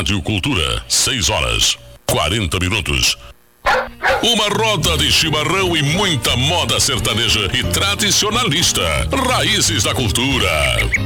Rádio Cultura, 6h40. Uma roda de chimarrão e muita moda sertaneja e tradicionalista. Raízes da Cultura.